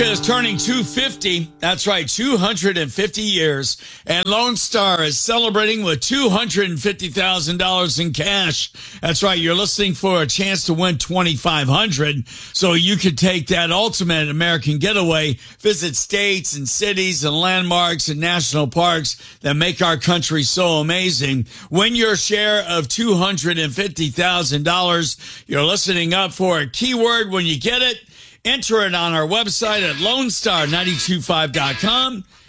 is turning 250. That's right, 250 years. And Lone Star is celebrating with $250,000 in cash. That's right, you're listening for a chance to win $2,500. So you could take that ultimate American getaway, visit states and cities and landmarks and national parks that make our country so amazing. Win your share of $250,000. You're listening up for a keyword when you get it. Enter it on our website at LoneStar925.com.